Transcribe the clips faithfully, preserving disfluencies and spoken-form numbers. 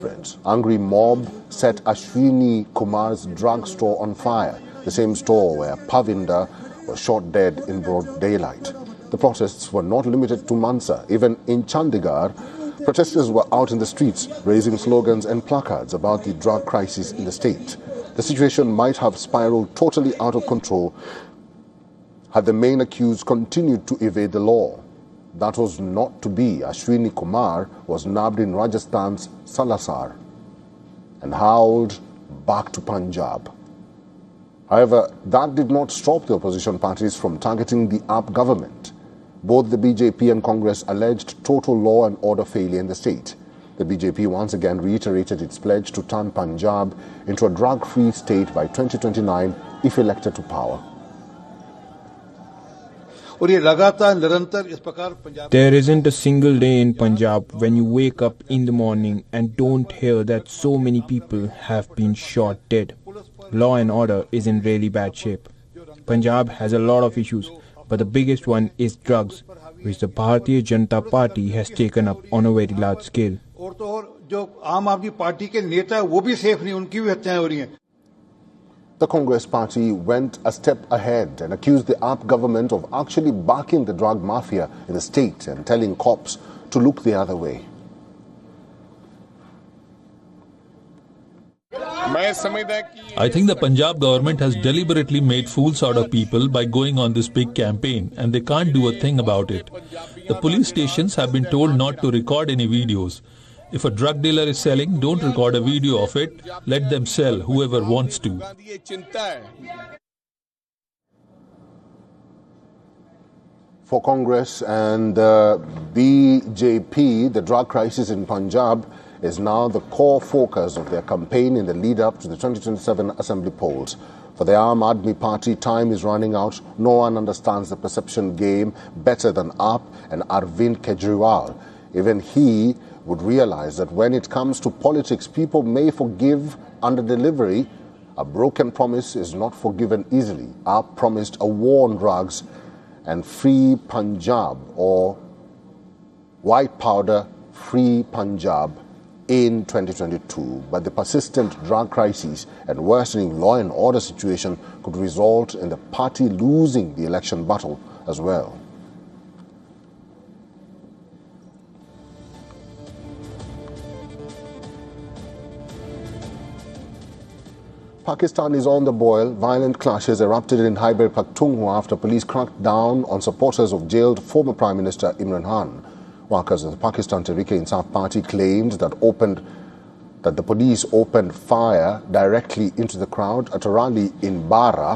Angry mob set Ashwini Kumar's drugstore on fire, the same store where Pavinder was shot dead in broad daylight. The protests were not limited to Mansa. Even in Chandigarh, protesters were out in the streets, raising slogans and placards about the drug crisis in the state. The situation might have spiraled totally out of control had the main accused continued to evade the law. That was not to be. Ashwini Kumar was nabbed in Rajasthan's Salasar and hauled back to Punjab. However, that did not stop the opposition parties from targeting the A P government. Both the B J P and Congress alleged total law and order failure in the state. The B J P once again reiterated its pledge to turn Punjab into a drug-free state by twenty twenty-nine if elected to power. There isn't a single day in Punjab when you wake up in the morning and don't hear that so many people have been shot dead. Law and order is in really bad shape. Punjab has a lot of issues, but the biggest one is drugs, which the Bharatiya Janata Party has taken up on a very large scale. The Congress party went a step ahead and accused the A P government of actually backing the drug mafia in the state and telling cops to look the other way. I think the Punjab government has deliberately made fools out of people by going on this big campaign, and they can't do a thing about it. The police stations have been told not to record any videos. If a drug dealer is selling, don't record a video of it. Let them sell, whoever wants to. For Congress and the B J P, the drug crisis in Punjab is now the core focus of their campaign in the lead-up to the twenty twenty-seven Assembly polls. For the Aam Aadmi Party, time is running out. No one understands the perception game better than A P and Arvind Kejriwal. Even he would realize that when it comes to politics, people may forgive under delivery. A broken promise is not forgiven easily. A P promised a war on drugs and free Punjab, or white powder free Punjab, in twenty twenty-two. But the persistent drug crisis and worsening law and order situation could result in the party losing the election battle as well. Pakistan is on the boil. Violent clashes erupted in Khyber Pakhtunkhwa after police cracked down on supporters of jailed former Prime Minister Imran Khan. Workers of the Pakistan Tehreek-e-Insaf Party claimed that opened that the police opened fire directly into the crowd at a rally in Bara,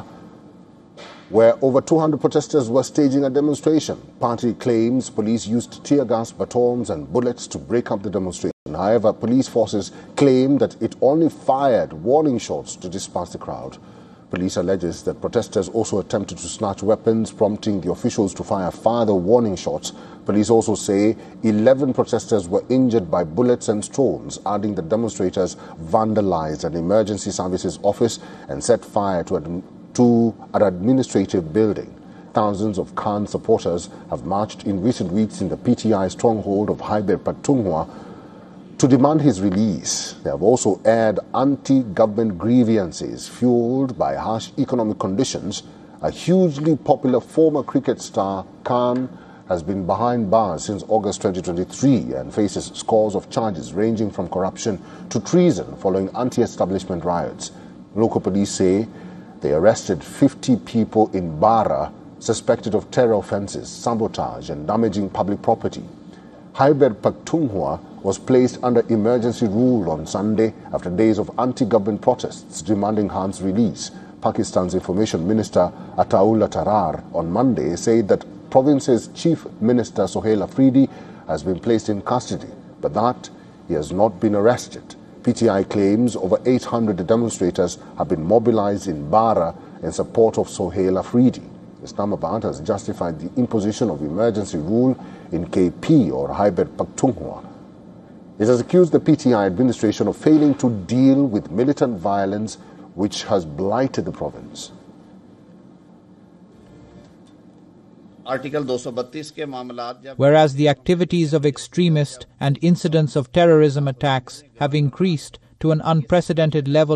where over two hundred protesters were staging a demonstration. Party claims police used tear gas, batons and bullets to break up the demonstration. However, police forces claim that it only fired warning shots to disperse the crowd. Police alleges that protesters also attempted to snatch weapons, prompting the officials to fire further warning shots. Police also say eleven protesters were injured by bullets and stones, adding that demonstrators vandalized an emergency services office and set fire to, ad to an administrative building. Thousands of Khan supporters have marched in recent weeks in the P T I stronghold of Khyber Pakhtunkhwa to demand his release. They have also aired anti-government grievances fueled by harsh economic conditions. A hugely popular former cricket star, Khan, has been behind bars since August twenty twenty-three and faces scores of charges ranging from corruption to treason following anti-establishment riots. Local police say they arrested fifty people in Bara suspected of terror offences, sabotage and damaging public property. Khyber Pakhtunkhwa was placed under emergency rule on Sunday after days of anti-government protests demanding Khan's release. Pakistan's Information Minister Ataullah Tarar on Monday said that province's Chief Minister Sohail Afridi has been placed in custody, but that he has not been arrested. P T I claims over eight hundred demonstrators have been mobilized in Bara in support of Sohail Afridi. Islamabad has justified the imposition of emergency rule in K P or Khyber Pakhtunkhwa. It has accused the P T I administration of failing to deal with militant violence which has blighted the province. Whereas the activities of extremists and incidents of terrorism attacks have increased to an unprecedented level